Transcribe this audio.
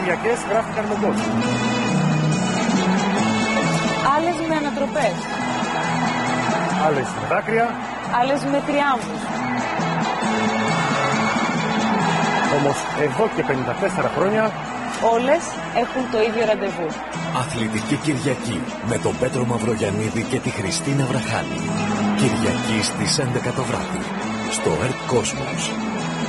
Κυριακές γράφτηκαν με πώς? Άλλες με ανατροπές. Άλλες με δάκρυα. Άλλες με τριάμβους. Όμως εδώ και 54 χρόνια όλες έχουν το ίδιο ραντεβού. Αθλητική Κυριακή με τον Πέτρο Μαυρογιαννίδη και τη Χριστίνα Βραχάλη. Κυριακή στις 11 το βράδυ στο Earth Cosmos.